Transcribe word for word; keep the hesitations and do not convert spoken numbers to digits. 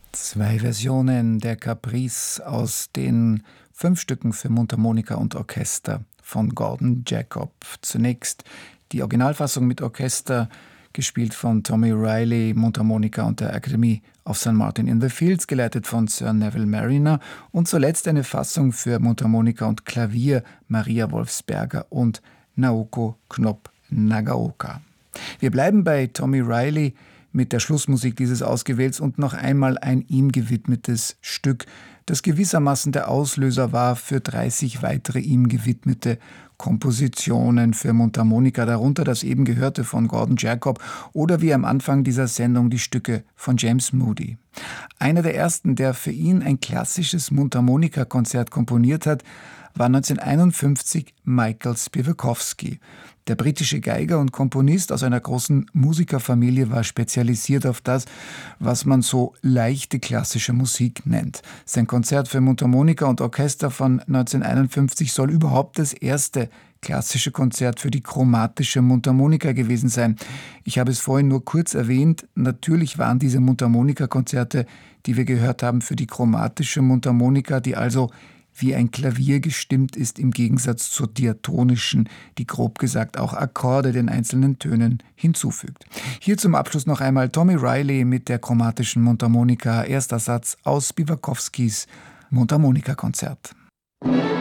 Zwei Versionen der Caprice aus den fünf Stücken für Mundharmonika und Orchester von Gordon Jacob. Zunächst die Originalfassung mit Orchester, gespielt von Tommy Riley, Mundharmonika und der Academy of Saint Martin in the Fields, geleitet von Sir Neville Marriner, und zuletzt eine Fassung für Mundharmonika und Klavier, Maria Wolfsberger und Naoko Knopp-Nagaoka. Wir bleiben bei Tommy Riley mit der Schlussmusik dieses Ausgewählts und noch einmal ein ihm gewidmetes Stück, das gewissermaßen der Auslöser war für dreißig weitere ihm gewidmete Kompositionen für Mundharmonika, darunter das eben gehörte von Gordon Jacob oder wie am Anfang dieser Sendung die Stücke von James Moody. Einer der ersten, der für ihn ein klassisches Mundharmonika-Konzert komponiert hat, war neunzehnhunderteinundfünfzig Michael Spivakovsky. Der britische Geiger und Komponist aus einer großen Musikerfamilie war spezialisiert auf das, was man so leichte klassische Musik nennt. Sein Konzert für Mundharmonika und Orchester von neunzehnhunderteinundfünfzig soll überhaupt das erste klassische Konzert für die chromatische Mundharmonika gewesen sein. Ich habe es vorhin nur kurz erwähnt, natürlich waren diese Mundharmonika-Konzerte, die wir gehört haben, für die chromatische Mundharmonika, die also wie ein Klavier gestimmt ist, im Gegensatz zur diatonischen, die grob gesagt auch Akkorde den einzelnen Tönen hinzufügt. Hier zum Abschluss noch einmal Tommy Riley mit der chromatischen Mundharmonika, erster Satz aus Spivakovskys Mundharmonika-Konzert.